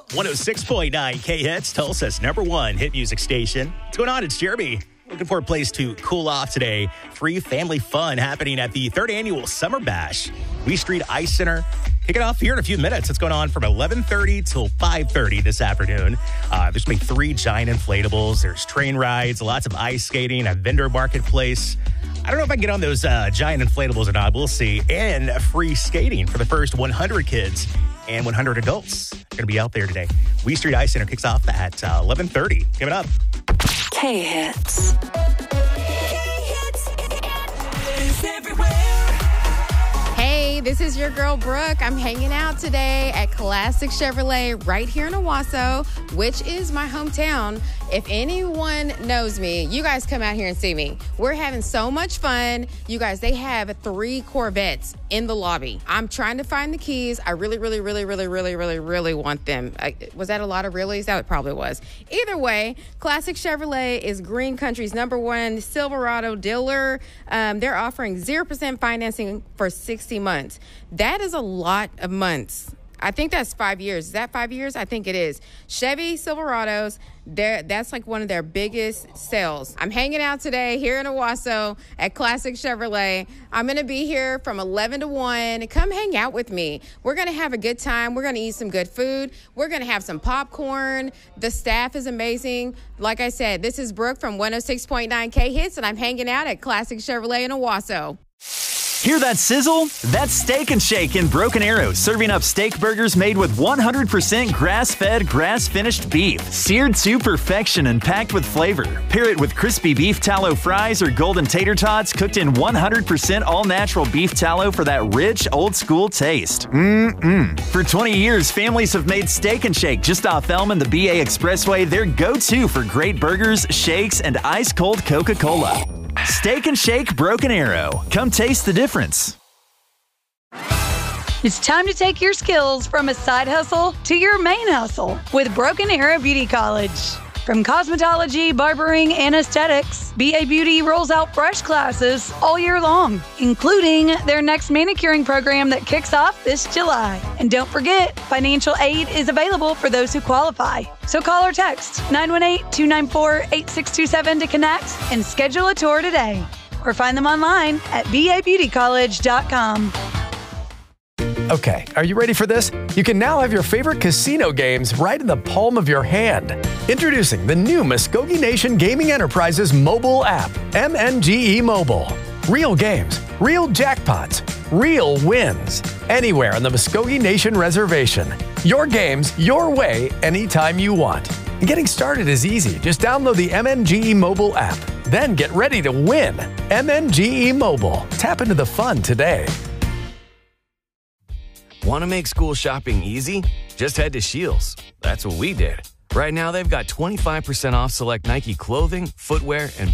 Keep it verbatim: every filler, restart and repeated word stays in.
one oh six point nine K-Hits, Tulsa's number one hit music station. What's going on? It's Jeremy. Looking for a place to cool off today. Free family fun happening at the third annual Summer Bash. Wee Street Ice Center. Kicking off here in a few minutes. It's going on from eleven thirty till five thirty this afternoon. Uh, there's going to be three giant inflatables. There's train rides, lots of ice skating, a vendor marketplace. I don't know if I can get on those uh, giant inflatables or not. We'll see. And free skating for the first one hundred kids and one hundred adults. Going to be out there today. Wee Street Ice Center kicks off at uh, eleven thirty. Give it up. K-Hits. Hey, this is your girl, Brooke. I'm hanging out today at Classic Chevrolet right here in Owasso, which is my hometown. If anyone knows me, you guys come out here and see me. We're having so much fun. You guys, they have three Corvettes in the lobby. I'm trying to find the keys. I really, really, really, really, really, really, really want them. I, was that a lot of reallys? That probably was. Either way, Classic Chevrolet is Green Country's number one Silverado dealer. Um, they're offering zero percent financing for sixty months. That is a lot of months. I think that's five years. Is that five years? I think it is. Chevy Silverados, that's like one of their biggest sales. I'm hanging out today here in Owasso at Classic Chevrolet. I'm going to be here from eleven to one. Come hang out with me. We're going to have a good time. We're going to eat some good food. We're going to have some popcorn. The staff is amazing. Like I said, this is Brooke from one oh six point nine K-Hits, and I'm hanging out at Classic Chevrolet in Owasso. Hear that sizzle? That's Steak and Shake in Broken Arrow, serving up steak burgers made with one hundred percent grass-fed, grass-finished beef, seared to perfection and packed with flavor. Pair it with crispy beef tallow fries or golden tater tots cooked in one hundred percent all-natural beef tallow for that rich, old-school taste. Mmm-mmm. For twenty years, families have made Steak and Shake just off Elm and the B A Expressway their go-to for great burgers, shakes, and ice-cold Coca-Cola. Steak and Shake Broken Arrow. Come taste the difference. It's time to take your skills from a side hustle to your main hustle with Broken Arrow Beauty College. From cosmetology, barbering, and aesthetics, B A Beauty rolls out fresh classes all year long, including their next manicuring program that kicks off this July. And don't forget, financial aid is available for those who qualify. So call or text nine one eight, two nine four, eight six two seven to connect and schedule a tour today. Or find them online at b a beauty college dot com. Okay, are you ready for this? You can now have your favorite casino games right in the palm of your hand. Introducing the new Muskogee Nation Gaming Enterprises mobile app, M N G E Mobile. Real games, real jackpots, real wins. Anywhere on the Muskogee Nation Reservation. Your games, your way, anytime you want. And getting started is easy. Just download the M N G E Mobile app. Then get ready to win. M N G E Mobile. Tap into the fun today. Want to make school shopping easy? Just head to Scheels. That's what we did. Right now, they've got twenty-five percent off select Nike clothing, footwear, and